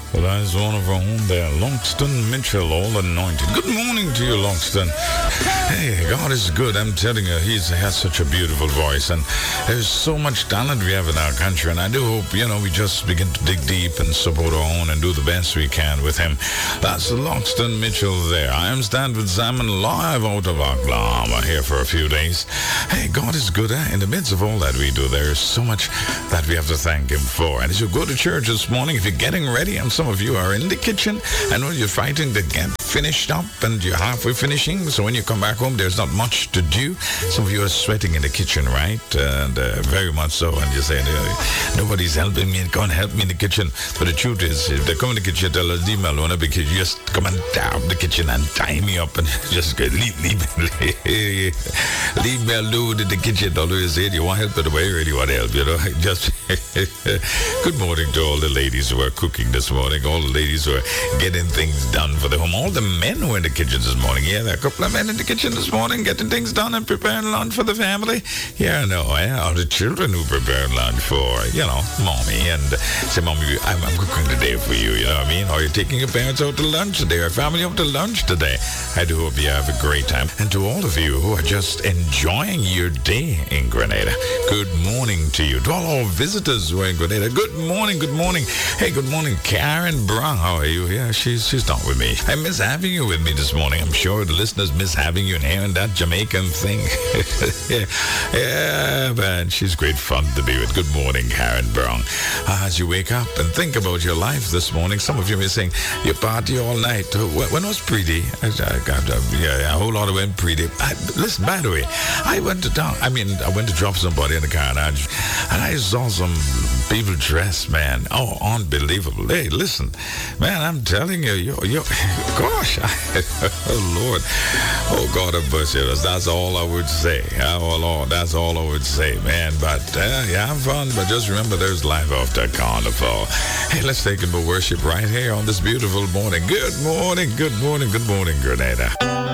Well, that is one of our own there, Longston Mitchell, all anointed. Good morning to you, Longston. Hey, God is good. I'm telling you, he has such a beautiful voice, and there's so much talent we have in our country, and I do hope, we just begin to dig deep and support our own and do the best we can with him. That's Longston Mitchell there. I am Stanford Salmon, live out of Oklahoma here for a few days. Hey, God is good, eh? In the midst of all that we do, there is so much that we have to thank him for. And as you go to church this morning, if you're getting ready, and some of you are in the kitchen, I know you're fighting to get finished up, and you're halfway finishing, so when you come back home, there's not much to do. Some of you are sweating in the kitchen, right? And very much so, and you're saying, nobody's helping me, come and help me in the kitchen. But the truth is, if they come in the kitchen, tell us, leave me alone, because you just come and tap the kitchen and tie me up, and just leave me alone in the kitchen. Always say, you want help, but why you really want help, just good morning to all the ladies who are cooking this morning, all the ladies who are getting things done for the home, all the men who are in the kitchen this morning. Yeah, there are a couple of men in the kitchen this morning getting things done and preparing lunch for the family. Yeah, no, all the children who prepare lunch for, mommy, and say, mommy, I'm cooking today for you, you know what I mean? Or you're taking your parents out to lunch today, or family out to lunch today. I do hope you have a great time. And to all of you who are just enjoying your day in Grenada, good morning to you. To all our visitors who are in Grenada, good morning, good morning. Hey, good morning, Karen Brown. How are you? Yeah, she's not with me. I miss having you with me this morning. I'm sure the listeners miss having you and hearing that Jamaican thing. yeah, man, she's great fun to be with. Good morning, Karen Brown. As you wake up and think about your life this morning, some of you may be saying, you party all night. When I was pretty, I got a whole lot of them pretty. Listen, by the way, I went to town. I went to drop somebody in the car, and I saw some people dressed, man. Oh, unbelievable. Hey, listen, man, I'm telling you, gosh, oh, Lord. Oh, God have mercy on us. That's all I would say. Oh, Lord, that's all I would say, man. But, have fun, but just remember there's life after carnival. Hey, let's take him to worship right here on this beautiful morning. Good morning, good morning, good morning, Grenada.